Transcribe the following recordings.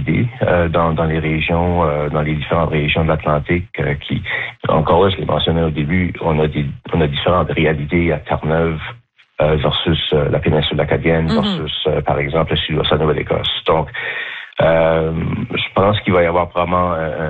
décidé dans les régions, dans les différentes régions de l'Atlantique qui, encore là, je l'ai mentionné au début, on a différentes réalités à Terre-Neuve versus la péninsule acadienne versus, par exemple, le sud-ouest de la Nouvelle-Écosse. Donc, je pense qu'il va y avoir probablement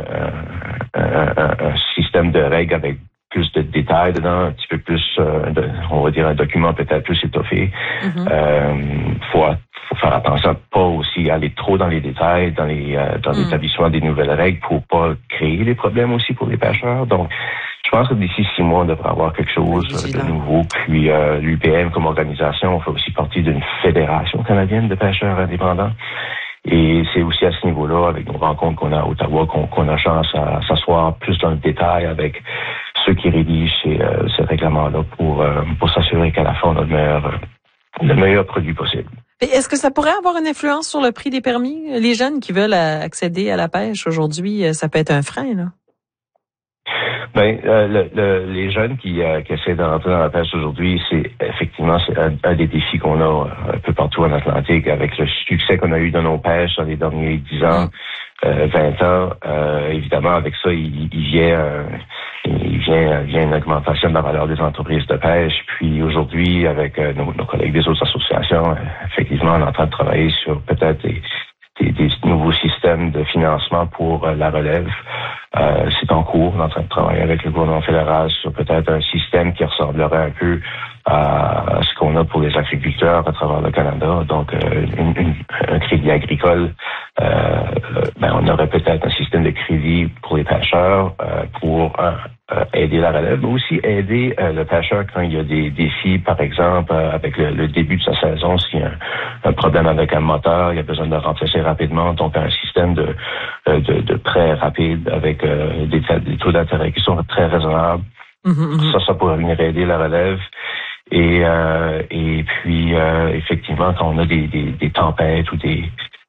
un système de règles avec plus de détails dedans, un petit peu plus, on va dire un document peut-être plus étoffé. Faut faire attention à pas aussi aller trop dans les détails, dans l'établissement des nouvelles règles pour pas créer des problèmes aussi pour les pêcheurs. Donc, je pense que d'ici 6 mois, on devrait avoir quelque chose de nouveau. Puis, l'UPM comme organisation, on fait aussi partie d'une fédération canadienne de pêcheurs indépendants. Et c'est aussi à ce niveau-là, avec nos rencontres qu'on a à Ottawa, qu'on a chance à s'asseoir plus dans le détail avec ceux qui rédigent ces règlements-là pour s'assurer qu'à la fin, on a le meilleur produit possible. Et est-ce que ça pourrait avoir une influence sur le prix des permis? Les jeunes qui veulent accéder à la pêche aujourd'hui, ça peut être un frein, là? Ben, les jeunes qui essaient d'entrer dans la pêche aujourd'hui, c'est un des défis qu'on a un peu partout en Atlantique avec le succès qu'on a eu dans nos pêches dans les derniers 10 ans, 20 ans. Évidemment, avec ça, il vient une augmentation de la valeur des entreprises de pêche. Puis aujourd'hui, avec nos collègues des autres associations, effectivement, on est en train de travailler sur peut-être des nouveaux systèmes de financement pour la relève. C'est en cours. On est en train de travailler avec le gouvernement fédéral sur peut-être un système qui ressemblerait un peu à ce qu'on a pour les agriculteurs à travers le Canada. Donc, un crédit agricole. On aurait peut-être un système de crédit pour les pêcheurs pour aider la relève, mais aussi aider le pêcheur quand il y a des défis, par exemple, avec le début de sa saison, s'il y a un problème avec un moteur, il y a besoin de le remplacer rapidement. Donc, un système de prêt rapide avec des taux d'intérêt qui sont très raisonnables. Ça pourrait venir aider la relève. Et puis, effectivement, quand on a des tempêtes ou des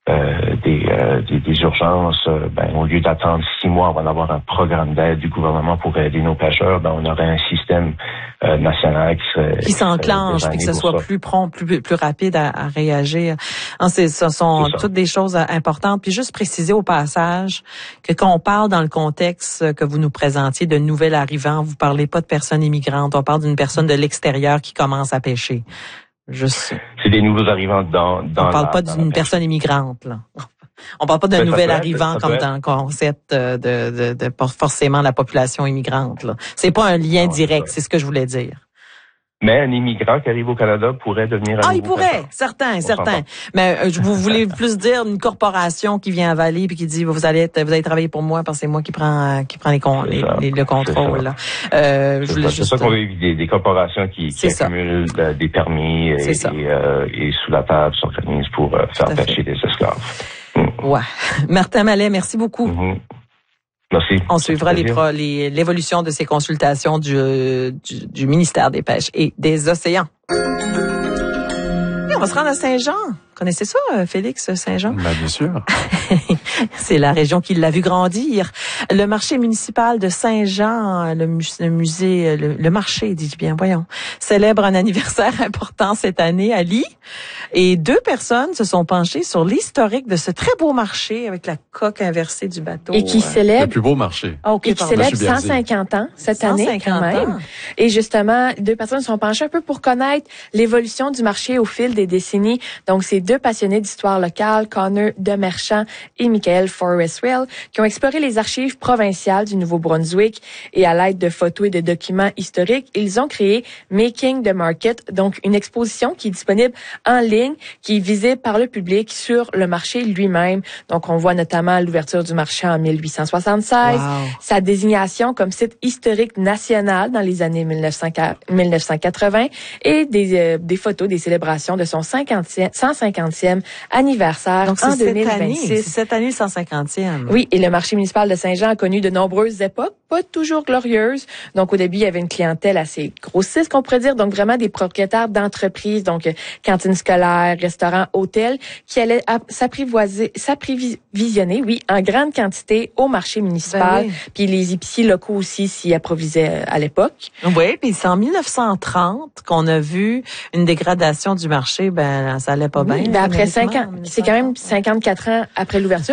urgences, au lieu d'attendre 6 mois avant d'avoir un programme d'aide du gouvernement pour aider nos pêcheurs, on aurait un système national qui s'enclenche et que ce soit plus prompt, plus rapide à réagir. Ce sont toutes des choses importantes. Puis juste préciser au passage que quand on parle dans le contexte que vous nous présentiez de nouvel arrivant, vous parlez pas de personnes immigrantes, on parle d'une personne de l'extérieur qui commence à pêcher. C'est des nouveaux arrivants on parle pas d'une personne immigrante, là. On parle pas d'un nouvel arrivant comme dans le concept de forcément la population immigrante, là. C'est pas un lien direct, c'est ce que je voulais dire. Mais un immigrant qui arrive au Canada pourrait devenir un il pourrait, certain. Mais vous voulez plus dire une corporation qui vient à Vallée puis qui dit vous allez travailler pour moi parce que c'est moi qui prend le contrôle là. C'est ça qu'on veut éviter, des corporations qui accumulent des permis et sous la table s'organisent pour faire pêcher des esclaves. Ouais. Martin Mallet, merci beaucoup. Merci. On suivra l'évolution de ces consultations du ministère des Pêches et des Océans. Et on va se rendre à Saint-Jean. Connaissez ça, Félix, Saint-Jean? Bien sûr. C'est la région qui l'a vu grandir. Le marché municipal de Saint-Jean, le marché, dis-je bien, voyons, célèbre un anniversaire important cette année à Ly. Et 2 personnes se sont penchées sur l'historique de ce très beau marché avec la coque inversée du bateau. Et qui célèbre... Le plus beau marché. Et qui célèbre 150 ans cette année, quand même. Et justement, 2 personnes se sont penchées un peu pour connaître l'évolution du marché au fil des décennies. Donc, c'est 2 passionnés d'histoire locale, Connor Demerchant et Michael Forrestwell, qui ont exploré les archives provinciales du Nouveau-Brunswick et à l'aide de photos et de documents historiques, ils ont créé Making the Market, donc une exposition qui est disponible en ligne, qui est visible par le public sur le marché lui-même. Donc, on voit notamment l'ouverture du marché en 1876, sa désignation comme site historique national dans les années 1980 et des photos des célébrations de son 150e anniversaire en 2026. C'est cette année le 150e. Oui, et le marché municipal de Saint-Jean a connu de nombreuses époques, pas toujours glorieuses. Donc, au début, il y avait une clientèle assez grossiste, qu'on pourrait dire. Donc, vraiment des propriétaires d'entreprises, donc cantines scolaires, restaurants, hôtels, qui allaient s'approvisionner, en grande quantité au marché municipal. Puis les épiciers locaux aussi s'y approvisaient à l'époque. Oui, puis c'est en 1930 qu'on a vu une dégradation du marché. Ça allait pas bien. Après 5 ans, c'est quand même 54 ans après l'ouverture.